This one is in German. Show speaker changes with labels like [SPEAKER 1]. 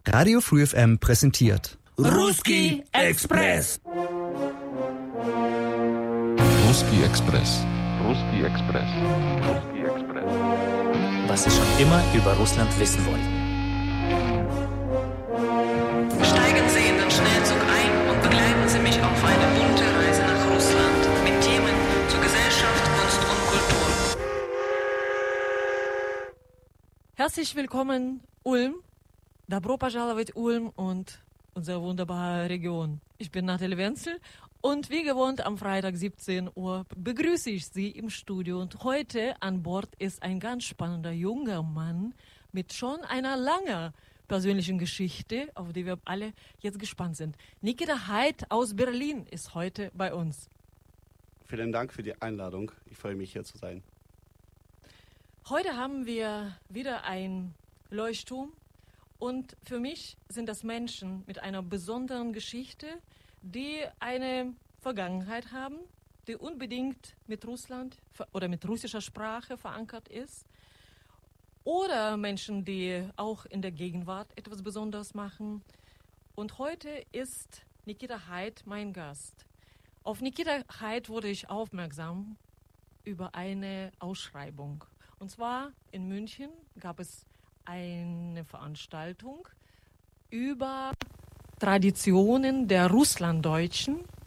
[SPEAKER 1] Radio Free FM präsentiert
[SPEAKER 2] Ruski Express.
[SPEAKER 3] Ruski Express. Ruski Express. Ruski Express.
[SPEAKER 2] Was Sie schon immer über Russland wissen wollten.
[SPEAKER 4] Steigen Sie in den Schnellzug ein und begleiten Sie mich auf eine bunte Reise nach Russland mit Themen zu Gesellschaft, Kunst und Kultur.
[SPEAKER 5] Herzlich willkommen, Ulm. Добро пожаловать, Ulm und unsere wunderbare Region. Ich bin Nathalie Wenzel und wie gewohnt am Freitag 17 Uhr begrüße ich Sie im Studio. Und heute an Bord ist ein ganz spannender junger Mann mit schon einer langen persönlichen Geschichte, auf die wir alle jetzt gespannt sind. Nikita Heid aus Berlin ist heute bei uns.
[SPEAKER 6] Vielen Dank für die Einladung. Ich freue mich, hier zu sein.
[SPEAKER 5] Heute haben wir wieder ein Leuchtturm. Und für mich sind das Menschen mit einer besonderen Geschichte, die eine Vergangenheit haben, die unbedingt mit Russland oder mit russischer Sprache verankert ist. Oder Menschen, die auch in der Gegenwart etwas Besonderes machen. Und heute ist Nikita Heid mein Gast. Auf Nikita Heid wurde ich aufmerksam über eine Ausschreibung. Und zwar in München gab es eine Veranstaltung über Traditionen der Russlanddeutschen